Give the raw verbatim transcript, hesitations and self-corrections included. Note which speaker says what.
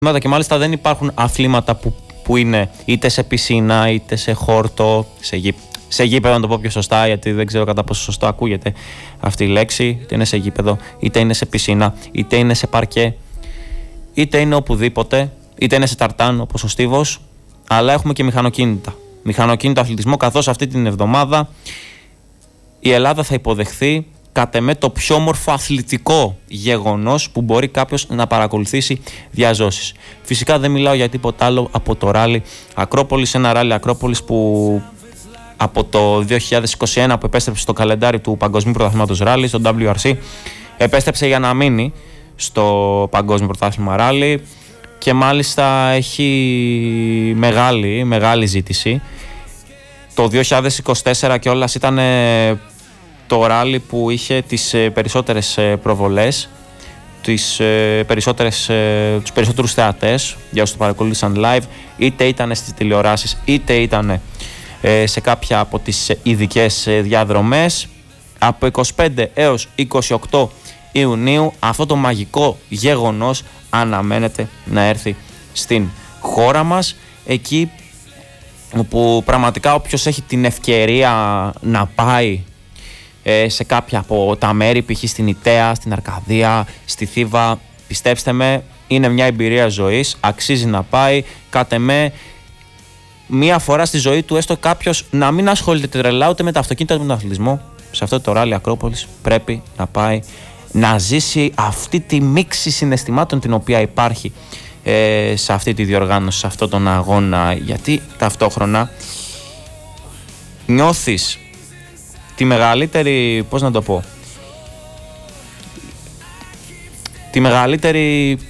Speaker 1: Και μάλιστα δεν υπάρχουν αθλήματα που, που είναι είτε σε πισίνα, είτε σε χόρτο, σε, γη, σε γήπεδο, να το πω πιο σωστά, γιατί δεν ξέρω κατά πόσο σωστό ακούγεται αυτή η λέξη. Είτε είναι σε γήπεδο, είτε είναι σε πισίνα, είτε είναι σε παρκέ, είτε είναι οπουδήποτε, είτε είναι σε ταρτάν όπως ο Στίβος. Αλλά έχουμε και μηχανοκίνητα. Μηχανοκίνητο αθλητισμό, καθώς αυτή την εβδομάδα η Ελλάδα θα υποδεχθεί κατ' εμέ το πιο όμορφο αθλητικό γεγονός που μπορεί κάποιος να παρακολουθήσει διαζώσεις. Φυσικά δεν μιλάω για τίποτα άλλο από το ράλι Ακρόπολης, ένα ράλι Ακρόπολης που από το δύο χιλιάδες είκοσι ένα που επέστρεψε στο καλεντάρι του Παγκοσμίου Πρωταθλήματος Ράλι, στο ντάμπλιου αρ σι, επέστρεψε για να μείνει στο Παγκόσμιο Πρωτάθλημα Ράλι και μάλιστα έχει μεγάλη, μεγάλη ζήτηση. Το δύο χιλιάδες είκοσι τέσσερα κιόλας ήταν το ράλι που είχε τις περισσότερες προβολές, τις περισσότερες, τους περισσότερους θεατές για όσους το παρακολούθησαν live, είτε ήταν στις τηλεοράσεις είτε ήταν σε κάποια από τις ειδικές διαδρομές. Από είκοσι πέντε έως είκοσι οκτώ Ιουνίου αυτό το μαγικό γεγονός αναμένεται να έρθει στην χώρα μας, εκεί όπου πραγματικά όποιος έχει την ευκαιρία να πάει ε, σε κάποια από τα μέρη, π.χ. στην Ιταία, στην Αρκαδία, στη Θήβα, πιστέψτε με, είναι μια εμπειρία ζωής, αξίζει να πάει. Κατ' εμέ, μία φορά στη ζωή του, έστω κάποιος να μην ασχολείται τρελά ούτε με τα αυτοκίνητα ούτε με τον αθλητισμό, σε αυτό το ράλι Ακρόπολης πρέπει να πάει να ζήσει αυτή τη μίξη συναισθημάτων την οποία υπάρχει ε, σε αυτή τη διοργάνωση, σε αυτόν τον αγώνα, γιατί ταυτόχρονα νιώθεις τη μεγαλύτερη, πώς να το πω, τη μεγαλύτερη